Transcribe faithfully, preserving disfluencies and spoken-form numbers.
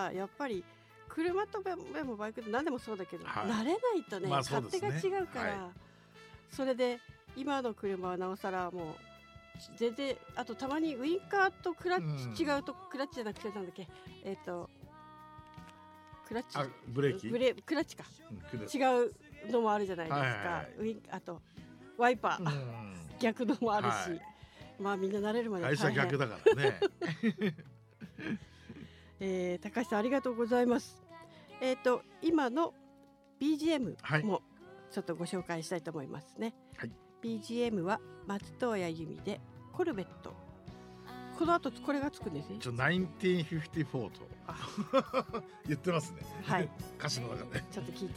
からやっぱり車とでもバイクで何でもそうだけど、 はい、 慣れないとね、 まあそう勝ですね、 手が違うから、 はい、 それで今の車はなおさらもう全然、あとたまにウインカーとクラッチ違うと、うん、クラッチじゃなくてなんだっけ、えっ、ー、とクラッチ、 あブレーキブレクラッチか、うん、違うのもあるじゃないですか、はいはいはい、ウインあとワイパー、うん、逆のもあるし、はい、まあみんな慣れるまで大変。 会社逆だからねえー、高橋さんありがとうございます。えーと今の ビージーエム もちょっとご紹介したいと思いますね、はい、ビージーエム は松任谷由実でコルベット。この後これがつくんですね。 ちょせんきゅうひゃくごじゅうよんと言ってますね、はい、歌詞の中でちょっと聞いて